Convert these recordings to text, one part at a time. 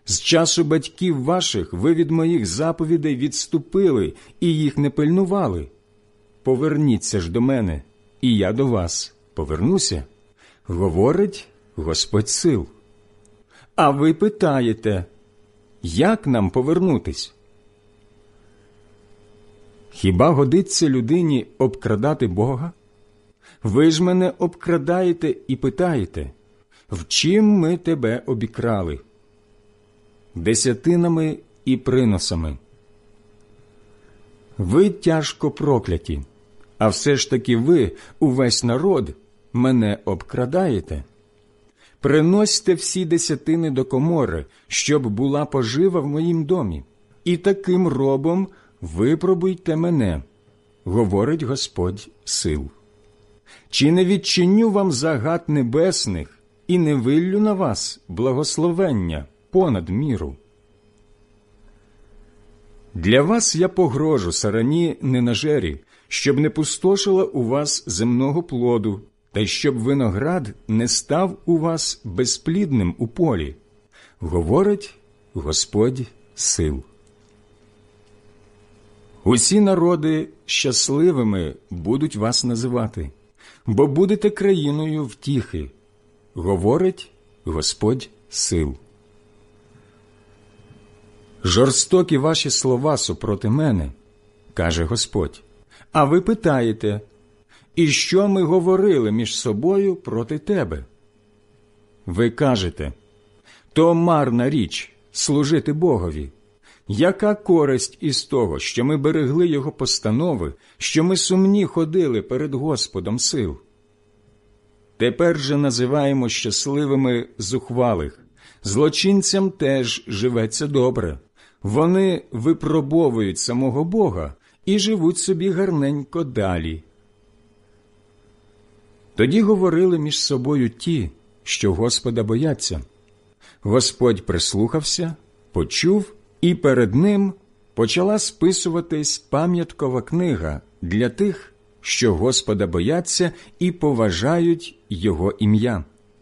З часу батьків ваших ви від моїх заповідей відступили і їх не пильнували. Поверніться ж до мене, і я до вас повернуся, говорить Господь сил. А ви питаєте, як нам повернутись? Хіба годиться людині обкрадати Бога? Ви ж мене обкрадаєте і питаєте, в чим ми тебе обікрали? Десятинами і приносами. Ви тяжко прокляті, а все ж таки ви, увесь народ, мене обкрадаєте. Приносьте всі десятини до комори, щоб була пожива в моїм домі, і таким робом випробуйте мене, говорить Господь сил. Чи не відчиню вам загад небесних і не виллю на вас благословення понад міру? Для вас я погрожу сарані ненажері, щоб не пустошила у вас земного плоду, та й щоб виноград не став у вас безплідним у полі, говорить Господь сил. Усі народи щасливими будуть вас називати, бо будете країною втіхи, говорить Господь сил. Жорстокі ваші слова супроти мене, каже Господь, а ви питаєте, і що ми говорили між собою проти тебе? Ви кажете, то марна річ служити Богові. Яка користь із того, що ми берегли Його постанови, що ми сумні ходили перед Господом сил? Тепер же називаємо щасливими зухвалих. Злочинцям теж живеться добре. Вони випробовують самого Бога і живуть собі гарненько далі. Тоді говорили між собою ті, що Господа бояться. Господь прислухався, почув, і перед ним почала списуватись пам'яткова книга для тих, що Господа бояться і поважають Його ім'я.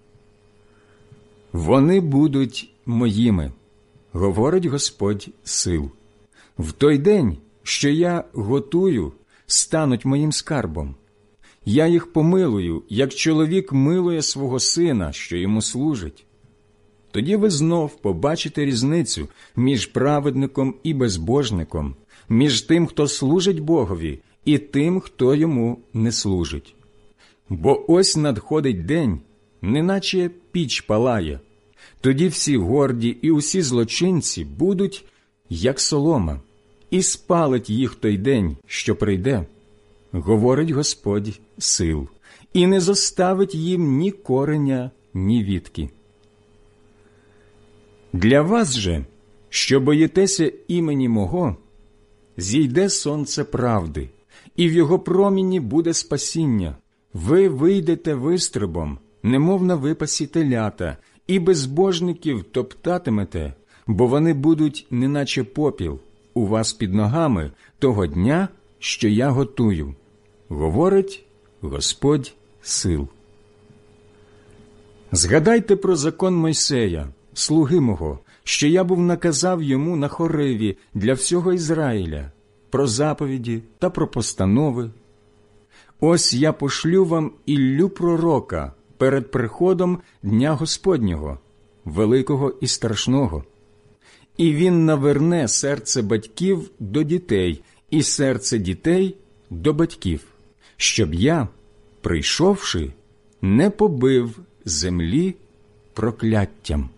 Вони будуть моїми, говорить Господь сил. В той день, що я готую, стануть моїм скарбом. Я їх помилую, як чоловік милує свого сина, що йому служить. Тоді ви знов побачите різницю між праведником і безбожником, між тим, хто служить Богові, і тим, хто йому не служить. Бо ось надходить день, неначе піч палає. Тоді всі горді і усі злочинці будуть, як солома, і спалить їх той день, що прийде, говорить Господь сил, і не зоставить їм ні кореня, ні вітки. Для вас же, що боїтеся імені мого, зійде сонце правди, і в його проміні буде спасіння. Ви вийдете вистрибом, немов на випасі телята, і безбожників топтатимете, бо вони будуть неначе попіл у вас під ногами того дня, що я готую, говорить Господь сил. Згадайте про закон Мойсея, слуги мого, що я був наказав йому на Хориві для всього Ізраїля, про заповіді та про постанови. Ось я пошлю вам Іллю пророка перед приходом Дня Господнього, великого і страшного. І він наверне серце батьків до дітей і серце дітей до батьків, щоб я, прийшовши, не побив землі прокляттям.